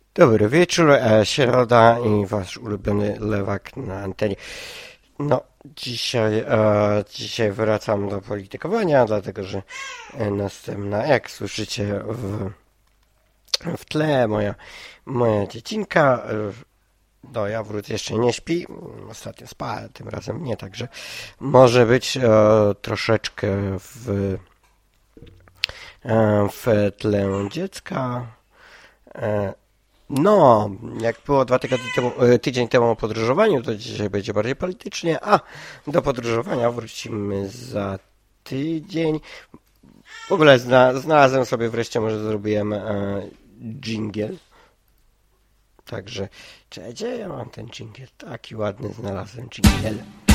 Dobry wieczór, środa i wasz ulubiony lewak na antenie. No, dzisiaj wracam do politykowania, dlatego że następna, jak słyszycie w tle, moja dziecinka, no ja wrócę, jeszcze nie śpi, ostatnio spała, tym razem nie, także może być troszeczkę w tle dziecka. No, jak było 2 tygodnie temu, tydzień temu o podróżowaniu, to dzisiaj będzie bardziej politycznie, a do podróżowania wrócimy za tydzień. W ogóle znalazłem sobie wreszcie, może zrobiłem dżingiel. Także, gdzie ja mam ten dżingiel? Taki ładny znalazłem dżingiel.